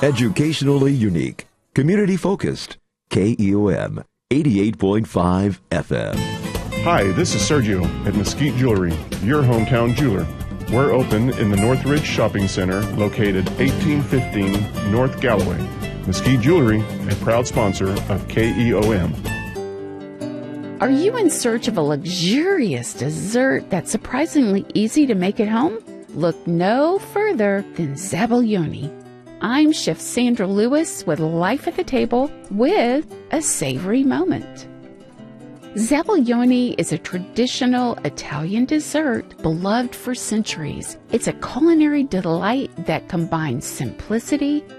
Educationally unique, community focused. KEOM 88.5 FM. Hi, this is Sergio at Mesquite Jewelry, your hometown jeweler. We're open in the Northridge Shopping Center, located 1815 North Galloway. Mesquite Jewelry, a proud sponsor of KEOM. Are you in search of a luxurious dessert that's surprisingly easy to make at home? Look no further than Zabalioni. I'm Chef Sandra Lewis with Life at the Table with a savory moment. Zabalioni is a traditional Italian dessert beloved for centuries. It's a culinary delight that combines simplicity,